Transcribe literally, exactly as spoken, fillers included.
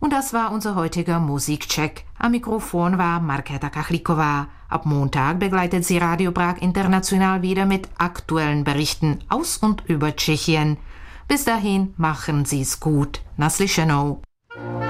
Und das war unser heutiger Musikcheck. Am Mikrofon war Markéta Kachlíková. Ab Montag begleitet sie Radio Prag International wieder mit aktuellen Berichten aus und über Tschechien. Bis dahin machen Sie's gut. Naslyšenou.